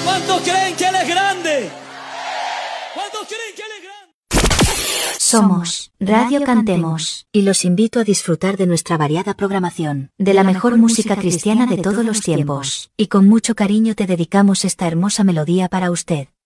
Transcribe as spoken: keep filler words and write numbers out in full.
¿Cuántos creen que Él es grande? ¿Cuántos creen que Él es grande? Somos Radio Cantemos y los invito a disfrutar de nuestra variada programación, de la mejor música cristiana de todos los tiempos, y con mucho cariño te dedicamos esta hermosa melodía para usted.